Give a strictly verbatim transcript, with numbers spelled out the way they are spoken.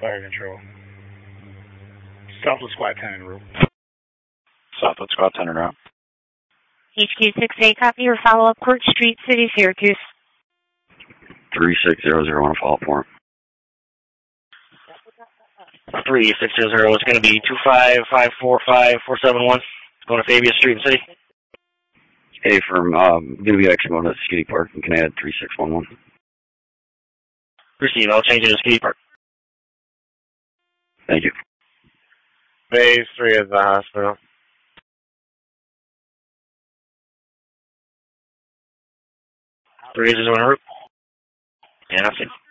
Fire control. Southwest Squad ten en route. Southwest Squad ten en route. H Q six A, copy your follow-up, Court Street, City, Syracuse. three six zero zero, one follow-up for him. three six zero zero, it's going to be two five five four five four seven one. Going to Fabius Street in City. A firm, um, going to be actually going to Skiddy Park and can add three six one one. Receive, I'll change it to Skiddy Park. Thank you. Phase three at the hospital. Three is on route. Yeah, I've seen.